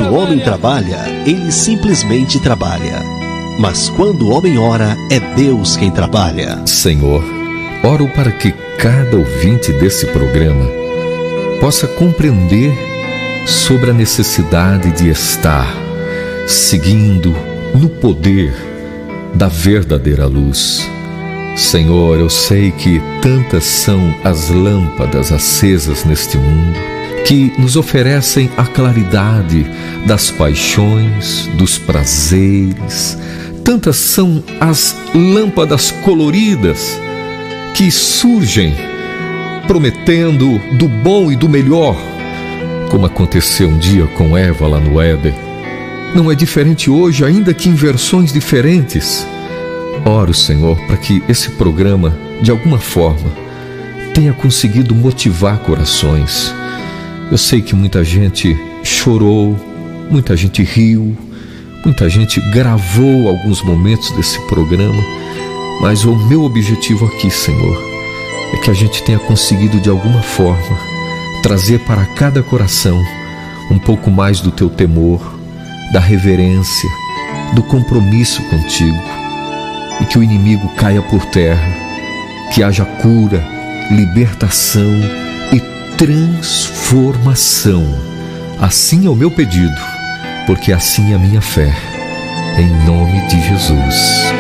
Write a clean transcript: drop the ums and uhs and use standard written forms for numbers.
o homem trabalha, ele simplesmente trabalha. Mas quando o homem ora, é Deus quem trabalha. Senhor, oro para que cada ouvinte desse programa possa compreender sobre a necessidade de estar seguindo no poder da verdadeira luz. Senhor, eu sei que tantas são as lâmpadas acesas neste mundo, que nos oferecem a claridade das paixões, dos prazeres. Tantas são as lâmpadas coloridas que surgem prometendo do bom e do melhor, como aconteceu um dia com Eva lá no Éden. Não é diferente hoje, ainda que em versões diferentes. Oro, Senhor, para que esse programa, de alguma forma, tenha conseguido motivar corações. Eu sei que muita gente chorou, muita gente riu, muita gente gravou alguns momentos desse programa, mas o meu objetivo aqui, Senhor, é que a gente tenha conseguido de alguma forma trazer para cada coração um pouco mais do teu temor, da reverência, do compromisso contigo, e que o inimigo caia por terra, que haja cura, libertação e transformação. Assim é o meu pedido, porque assim é a minha fé, em nome de Jesus.